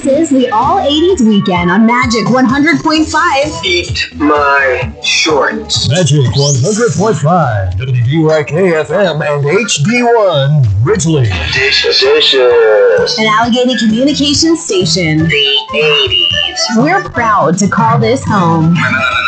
This is the All 80s Weekend on Magic 100.5. Eat my shorts. Magic 100.5, WDYK-FM and HD1, Ridgely. Dishes. An Allegheny Communications station. The 80s. We're proud to call this home.